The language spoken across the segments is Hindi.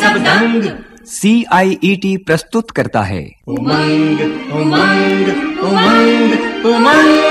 शब्दंग। CIET प्रस्तुत करता है उमंग उमंग उमंग उमंग।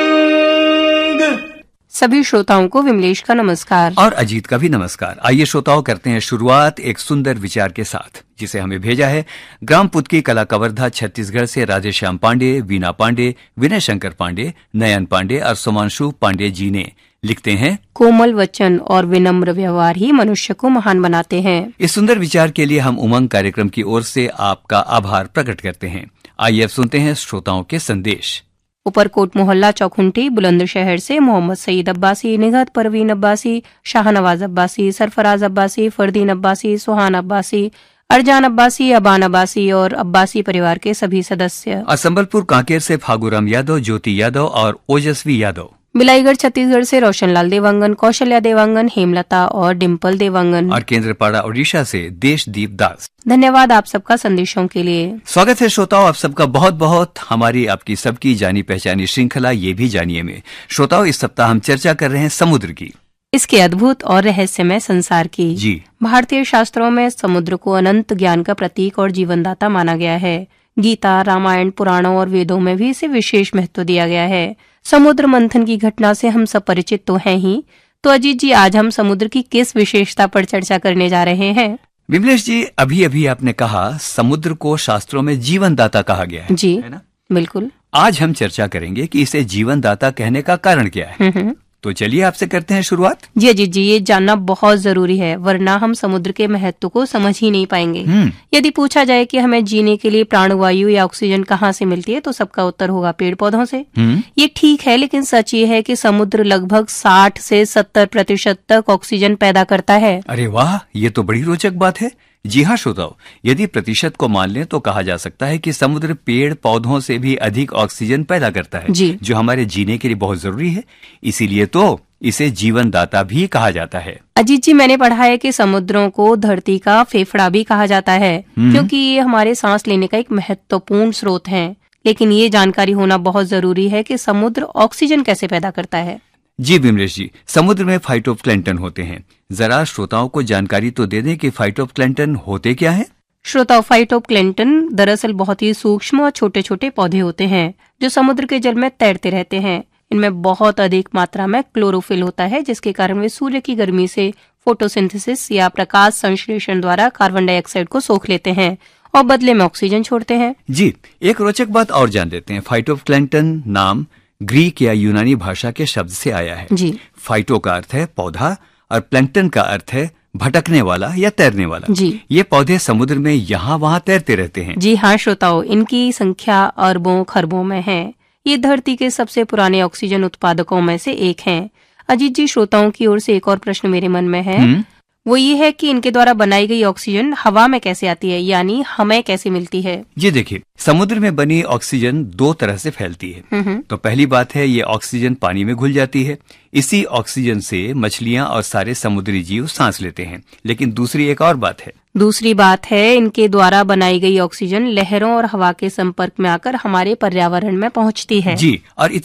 सभी श्रोताओं को विमलेश का नमस्कार और अजीत का भी नमस्कार। आइए श्रोताओं, करते हैं शुरुआत एक सुंदर विचार के साथ, जिसे हमें भेजा है ग्राम पुतकी कला कवर्धा छत्तीसगढ़ से राधेश्याम पांडे, वीना पांडे, विनय शंकर पांडे, नयन पांडे और सुमांशु पांडे जी ने। लिखते हैं, कोमल वचन और विनम्र व्यवहार ही मनुष्य को महान बनाते हैं। इस सुंदर विचार के लिए हम उमंग कार्यक्रम की ओर से आपका आभार प्रकट करते हैं। आइए अब सुनते हैं श्रोताओं के संदेश। ऊपरकोट मोहल्ला चौखुंटी बुलंदशहर से मोहम्मद सईद अब्बासी, निगहत परवीन अब्बासी, शाहनवाज अब्बासी, सरफराज अब्बासी, फरदीन अब्बासी, सुहान अब्बासी, अरजान अब्बासी, अबान अब्बासी और अब्बासी परिवार के सभी सदस्य। और संबलपुर कांकेर से फागुराम यादव, ज्योति यादव और ओजस्वी यादव। बिलाईगढ़ छत्तीसगढ़ से रोशनलाल देवांगन, कौशल्या देवांगन, हेमलता और डिम्पल देवांगन। और केंद्रपाड़ा ओडिशा से देशदीप दास। धन्यवाद आप सबका संदेशों के लिए। स्वागत है श्रोताओं आप सबका बहुत बहुत हमारी आपकी सबकी जानी पहचानी श्रृंखला ये भी जानिए में। श्रोताओं, इस सप्ताह हम चर्चा कर रहे हैं समुद्र की, इसके अद्भुत और रहस्यमय संसार की। जी। भारतीय शास्त्रों में समुद्र को अनंत ज्ञान का प्रतीक और जीवनदाता माना गया है। गीता, रामायण, पुराणों और वेदों में भी इसे विशेष महत्व दिया गया है। समुद्र मंथन की घटना से हम सब परिचित तो हैं ही, तो अजीत जी आज हम समुद्र की किस विशेषता पर चर्चा करने जा रहे हैं? विमलेश जी, अभी अभी आपने कहा समुद्र को शास्त्रों में जीवनदाता कहा गया है, जी है ना? बिल्कुल। आज हम चर्चा करेंगे कि इसे जीवनदाता कहने का कारण क्या है। तो चलिए आपसे करते हैं शुरुआत। जी अजीत जी, ये जानना बहुत जरूरी है, वरना हम समुद्र के महत्व को समझ ही नहीं पाएंगे। यदि पूछा जाए कि हमें जीने के लिए प्राणवायु या ऑक्सीजन कहाँ से मिलती है, तो सबका उत्तर होगा पेड़ पौधों से। ये ठीक है, लेकिन सच ये है कि समुद्र लगभग 60 से 70% तक ऑक्सीजन पैदा करता है। अरे वाह, ये तो बड़ी रोचक बात है। जी हाँ श्रोताओं, यदि प्रतिशत को मान लें तो कहा जा सकता है कि समुद्र पेड़ पौधों से भी अधिक ऑक्सीजन पैदा करता है, जो हमारे जीने के लिए बहुत जरूरी है। इसीलिए तो इसे जीवनदाता भी कहा जाता है। अजीत जी, मैंने पढ़ा है कि समुद्रों को धरती का फेफड़ा भी कहा जाता है, क्योंकि ये हमारे सांस लेने का एक महत्वपूर्ण स्रोत है। लेकिन ये जानकारी होना बहुत जरूरी है कि समुद्र ऑक्सीजन कैसे पैदा करता है। जी विमलेश जी, समुद्र में फाइटोप्लैंटन होते हैं। जरा श्रोताओं को जानकारी तो दे दें कि फाइटोप्लैंटन होते क्या हैं? श्रोताओं, फाइटोप्लैंटन दरअसल बहुत ही सूक्ष्म और छोटे छोटे पौधे होते हैं जो समुद्र के जल में तैरते रहते हैं। इनमें बहुत अधिक मात्रा में क्लोरोफिल होता है, जिसके कारण वे सूर्य की गर्मी से फोटोसिंथेसिस या प्रकाश संश्लेषण द्वारा कार्बन डाइऑक्साइड को सोख लेते हैं और बदले में ऑक्सीजन छोड़ते हैं। जी, एक रोचक बात और जान लेते हैं। फाइटोप्लैंकटन नाम ग्रीक या यूनानी भाषा के शब्द से आया है। जी। फाइटो का अर्थ है पौधा और प्लैंकटन का अर्थ है भटकने वाला या तैरने वाला। जी। ये पौधे समुद्र में यहाँ वहाँ तैरते रहते हैं। जी हाँ श्रोताओं, इनकी संख्या अरबों खरबों में है। ये धरती के सबसे पुराने ऑक्सीजन उत्पादकों में से एक हैं। अजीत जी, श्रोताओं की ओर से एक और प्रश्न मेरे मन में है। वो ये है कि इनके द्वारा बनाई गई ऑक्सीजन हवा में कैसे आती है, यानी हमें कैसे मिलती है? जी देखिए, समुद्र में बनी ऑक्सीजन दो तरह से फैलती है। तो पहली बात है, ये ऑक्सीजन पानी में घुल जाती है। इसी ऑक्सीजन से मछलियां और सारे समुद्री जीव सांस लेते हैं। लेकिन दूसरी एक और बात है। दूसरी बात है, इनके द्वारा बनाई गई ऑक्सीजन लहरों और हवा के संपर्क में आकर हमारे पर्यावरण में पहुंचती है। जी, और